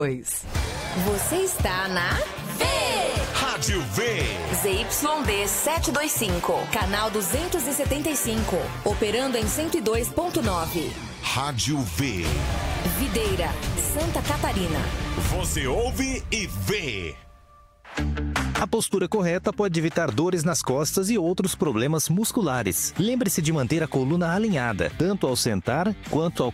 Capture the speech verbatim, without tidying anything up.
Você está na V. Rádio V. Z Y D setecentos e vinte e cinco, canal duzentos e setenta e cinco, operando em cento e dois ponto nove. Rádio V. Videira, Santa Catarina. Você ouve e vê. A postura correta pode evitar dores nas costas e outros problemas musculares. Lembre-se de manter a coluna alinhada, tanto ao sentar quanto ao